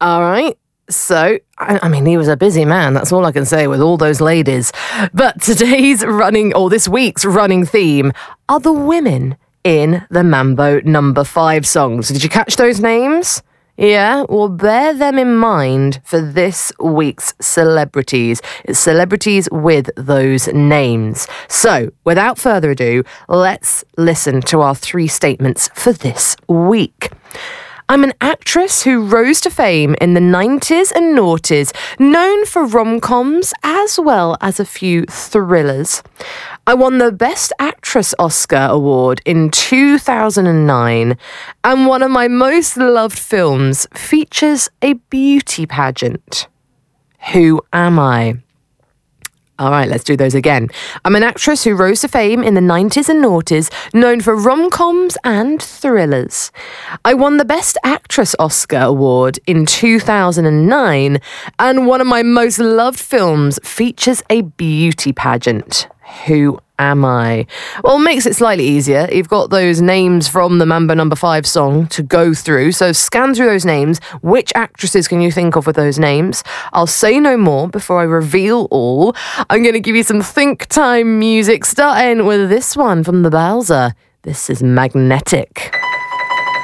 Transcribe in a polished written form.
All right. So, I mean, he was a busy man. That's all I can say with all those ladies. But this week's running theme are the women in the Mambo No. 5 songs. Did you catch those names? Yeah, well, bear them in mind for this week's celebrities. It's celebrities with those names. So, without further ado, let's listen to our 3 statements for this week. I'm an actress who rose to fame in the 90s and noughties, known for rom-coms as well as a few thrillers. I won the Best Actress Oscar award in 2009, and one of my most loved films features a beauty pageant. Who am I? All right, let's do those again. I'm an actress who rose to fame in the 90s and noughties, known for rom-coms and thrillers. I won the Best Actress Oscar award in 2009, and one of my most loved films features a beauty pageant. Who am I? Well, makes it slightly easier. You've got those names from the Mambo No. 5 song to go through. So scan through those names. Which actresses can you think of with those names? I'll say no more before I reveal all. I'm going to give you some think time music, starting with this one from the Bowser. This is Magnetic.